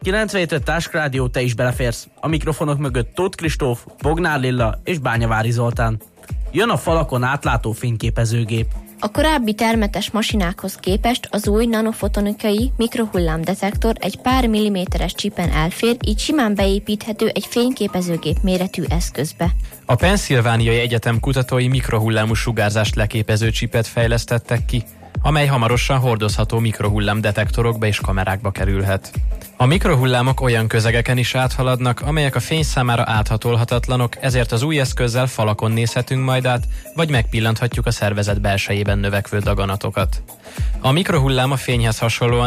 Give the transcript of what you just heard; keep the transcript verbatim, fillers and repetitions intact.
kilencvenhét öt Táskrádió, te is beleférsz. A mikrofonok mögött Tóth Kristóf, Bognár Lilla és Bányavári Zoltán. Jön a falakon átlátó fényképezőgép. A korábbi termetes masinákhoz képest az új nanofotonikai mikrohullámdetektor egy pár milliméteres csipen elfér, így simán beépíthető egy fényképezőgép méretű eszközbe. A Pennsylvániai Egyetem kutatói mikrohullámú sugárzást leképező csipet fejlesztettek ki, amely hamarosan hordozható mikrohullámdetektorokba és kamerákba kerülhet. A mikrohullámok olyan közegeken is áthaladnak, amelyek a fény számára áthatolhatatlanok, ezért az új eszközzel falakon nézhetünk majd át, vagy megpillanthatjuk a szervezet belsejében növekvő daganatokat. A mikrohullám a fényhez hasonlóan